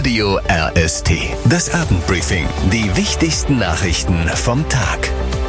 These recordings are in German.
Radio RST. Das Abendbriefing. Die wichtigsten Nachrichten vom Tag.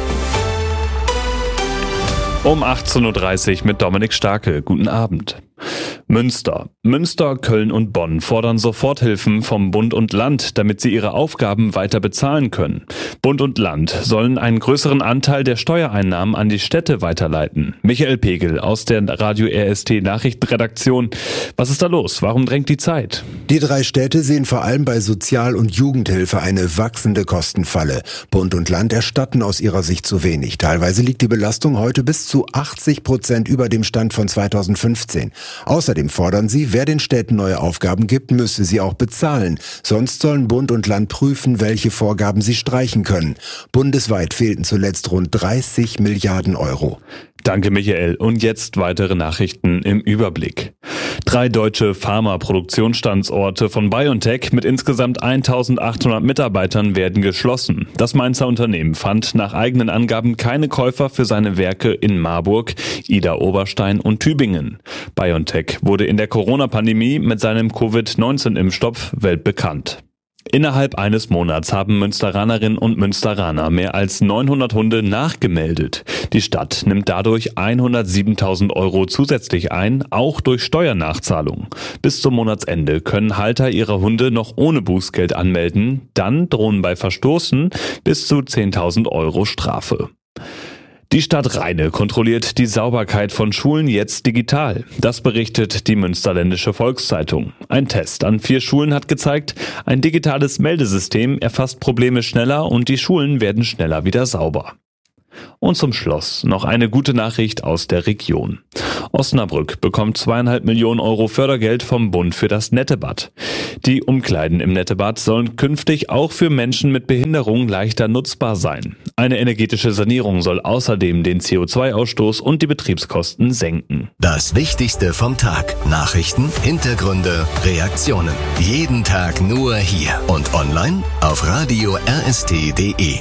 Um 18.30 Uhr mit Dominik Starke. Guten Abend. Münster, Köln und Bonn fordern Soforthilfen vom Bund und Land, damit sie ihre Aufgaben weiter bezahlen können. Bund und Land sollen einen größeren Anteil der Steuereinnahmen an die Städte weiterleiten. Michael Pegel aus der Radio RST Nachrichtenredaktion. Was ist da los? Warum drängt die Zeit? Die 3 Städte sehen vor allem bei Sozial- und Jugendhilfe eine wachsende Kostenfalle. Bund und Land erstatten aus ihrer Sicht zu wenig. Teilweise liegt die Belastung heute bis zu 80% über dem Stand von 2015. Außerdem fordern sie, wer den Städten neue Aufgaben gibt, müsse sie auch bezahlen. Sonst sollen Bund und Land prüfen, welche Vorgaben sie streichen können. Bundesweit fehlten zuletzt rund 30 Milliarden Euro. Danke, Michael. Und jetzt weitere Nachrichten im Überblick. 3 deutsche Pharmaproduktionsstandorte von BioNTech mit insgesamt 1.800 Mitarbeitern werden geschlossen. Das Mainzer Unternehmen fand nach eigenen Angaben keine Käufer für seine Werke in Marburg, Idar-Oberstein und Tübingen. BioNTech wurde in der Corona-Pandemie mit seinem Covid-19-Impfstoff weltbekannt. Innerhalb eines Monats haben Münsteranerinnen und Münsteraner mehr als 900 Hunde nachgemeldet. Die Stadt nimmt dadurch 107.000 Euro zusätzlich ein, auch durch Steuernachzahlung. Bis zum Monatsende können Halter ihrer Hunde noch ohne Bußgeld anmelden. Dann drohen bei Verstoßen bis zu 10.000 Euro Strafe. Die Stadt Rheine kontrolliert die Sauberkeit von Schulen jetzt digital. Das berichtet die Münsterländische Volkszeitung. Ein Test an 4 Schulen hat gezeigt, ein digitales Meldesystem erfasst Probleme schneller und die Schulen werden schneller wieder sauber. Und zum Schluss noch eine gute Nachricht aus der Region. Osnabrück bekommt 2,5 Millionen Euro Fördergeld vom Bund für das Nettebad. Die Umkleiden im Nettebad sollen künftig auch für Menschen mit Behinderung leichter nutzbar sein. Eine energetische Sanierung soll außerdem den CO2-Ausstoß und die Betriebskosten senken. Das Wichtigste vom Tag. Nachrichten, Hintergründe, Reaktionen. Jeden Tag nur hier und online auf radio rst.de.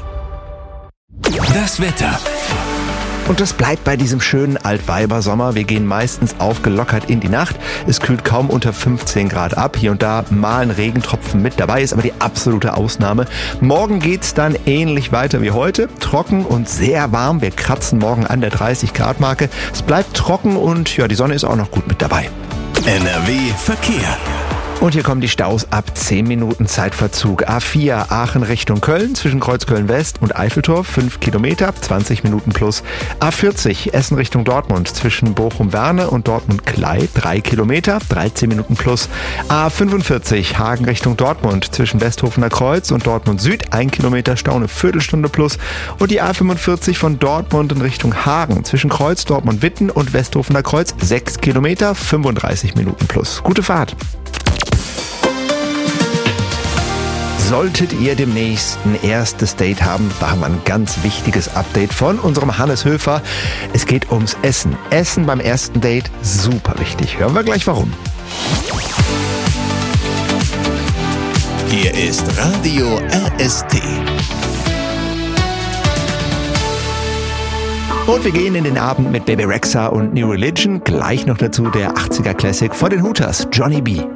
Das Wetter. Und das bleibt bei diesem schönen Altweibersommer. Wir gehen meistens aufgelockert in die Nacht. Es kühlt kaum unter 15 Grad ab. Hier und da mal ein Regentropfen mit dabei, ist aber die absolute Ausnahme. Morgen geht's dann ähnlich weiter wie heute. Trocken und sehr warm. Wir kratzen morgen an der 30 Grad Marke. Es bleibt trocken und ja, die Sonne ist auch noch gut mit dabei. NRW Verkehr. Und hier kommen die Staus ab 10 Minuten Zeitverzug. A4 Aachen Richtung Köln zwischen Kreuzköln West und Eiffeltor 5 Kilometer, 20 Minuten plus. A40 Essen Richtung Dortmund zwischen Bochum-Werne und Dortmund-Klei 3 Kilometer, 13 Minuten plus. A45 Hagen Richtung Dortmund zwischen Westhofener Kreuz und Dortmund Süd 1 Kilometer Stau, eine Viertelstunde plus. Und die A45 von Dortmund in Richtung Hagen zwischen Kreuz, Dortmund-Witten und Westhofener Kreuz 6 Kilometer, 35 Minuten plus. Gute Fahrt! Solltet ihr demnächst ein erstes Date haben, da haben wir ein ganz wichtiges Update von unserem Hannes Höfer. Es geht ums Essen. Essen beim ersten Date, super wichtig. Hören wir gleich warum. Hier ist Radio RST. Und wir gehen in den Abend mit Baby Rexha und New Religion. Gleich noch dazu der 80er Classic von den Hooters, Johnny B.